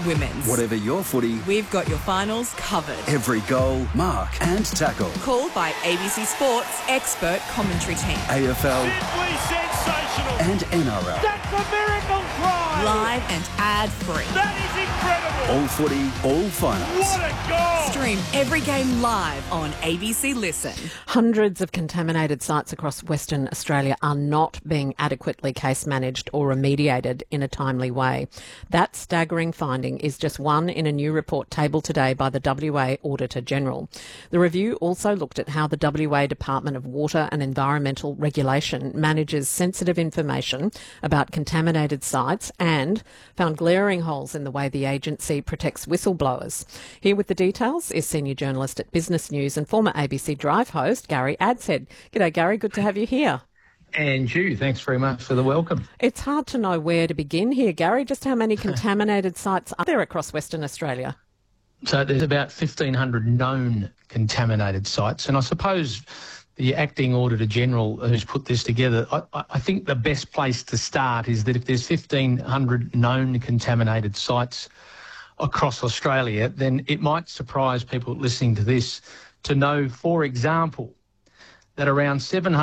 women's. Whatever your footy, We've got your finals covered. every goal, mark and tackle. Called by ABC Sports expert commentary team. AFL Simply sensational. and NRL. That's a miracle try. Live and ad-free. That is incredible. All footy, all finals. What a goal. Stream every game live on ABC Listen. Hundreds of contaminated sites across Western Australia are not being adequately case managed or remediated in a timely way. That staggering finding is just one in a new report tabled today by the WA Auditor General. The review also looked at how the WA Department of Water and Environmental Regulation manages sensitive information about contaminated sites and found glaring holes in the way the agency protects whistleblowers. Here with the details is senior journalist at Business News and former ABC Drive host Gary Adshead. G'day Gary, good to have you here. And you, thanks very much for the welcome. It's hard to know where to begin here, Gary. Just how many contaminated sites are there across Western Australia? So there's about 1,500 known contaminated sites, and I suppose the Acting Auditor General who's put this together, I think the best place to start is that if there's 1,500 known contaminated sites across Australia, then it might surprise people listening to this to know, for example, that around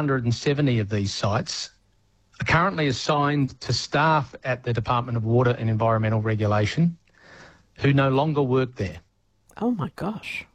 770 of these sites are currently assigned to staff at the Department of Water and Environmental Regulation who no longer work there. Oh my gosh.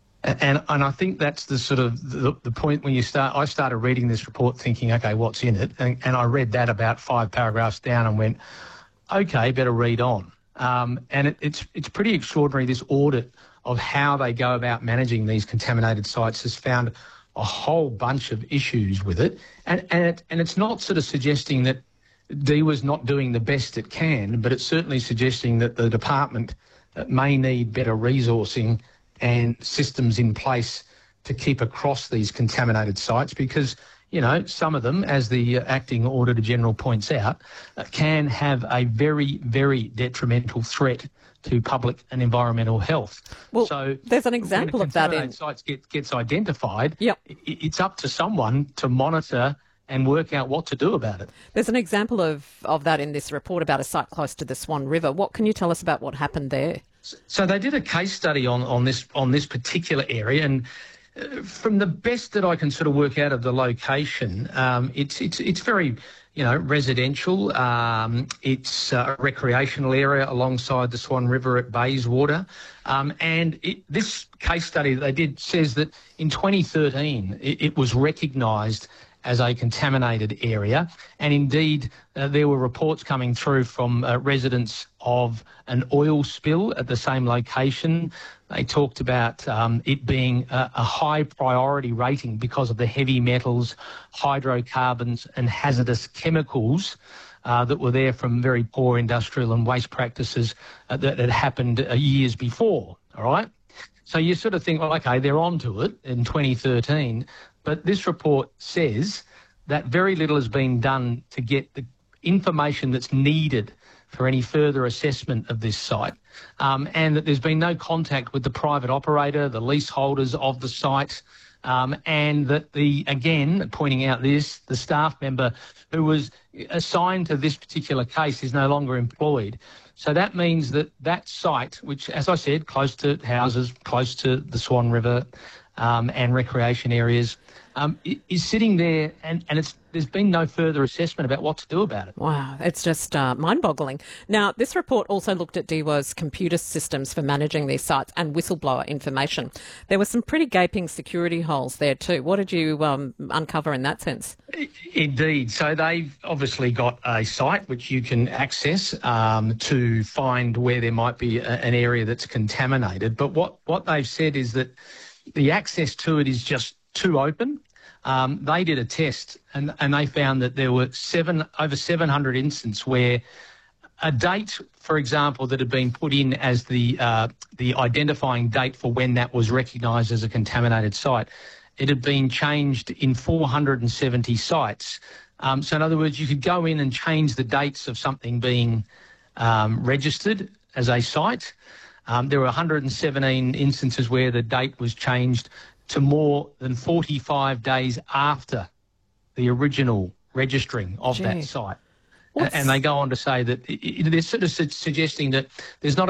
And I think that's the sort of the point when I started reading this report thinking, okay, what's in it? And I read that about 5 paragraphs down and went, okay, better read on. And it's pretty extraordinary, this audit of how they go about managing these contaminated sites has found a whole bunch of issues with it. And it's not sort of suggesting that DEWA's not doing the best it can, but it's certainly suggesting that the department may need better resourcing and systems in place to keep across these contaminated sites because, you know, some of them, as the Acting Auditor General points out, can have a very, very detrimental threat to public and environmental health. Well, so there's an example of that in sites gets identified. Yep. It's up to someone to monitor and work out what to do about it. There's an example of that in this report about a site close to the Swan River. What can you tell us about what happened there? So they did a case study on this particular area, and from the best that I can sort of work out of the location, it's very, you know, residential. It's a recreational area alongside the Swan River at Bayswater. And this case study that they did says that in 2013 it was recognised as a contaminated area. And indeed, there were reports coming through from residents of an oil spill at the same location. They talked about it being a high priority rating because of the heavy metals, hydrocarbons and hazardous chemicals that were there from very poor industrial and waste practices that had happened years before, all right? So you sort of think, well, okay, they're onto it in 2013, but this report says that very little has been done to get the information that's needed for any further assessment of this site, and that there's been no contact with the private operator, the leaseholders of the site, and that again, pointing out this, the staff member who was assigned to this particular case is no longer employed. So that means that site, which, as I said, close to houses, close to the Swan River and recreation areas, is sitting there and there's been no further assessment about what to do about it. Wow, it's just mind-boggling. Now, this report also looked at DEWA's computer systems for managing these sites and whistleblower information. There were some pretty gaping security holes there too. What did you uncover in that sense? Indeed. So they've obviously got a site which you can access to find where there might be an area that's contaminated. But what they've said is that the access to it is just too open. They did a test and they found that there were over 700 instances where a date, for example, that had been put in as the identifying date for when that was recognised as a contaminated site, it had been changed in 470 sites. So in other words, you could go in and change the dates of something being registered as a site. There were 117 instances where the date was changed to more than 45 days after the original registering of that site. And they go on to say that they're sort of suggesting that there's not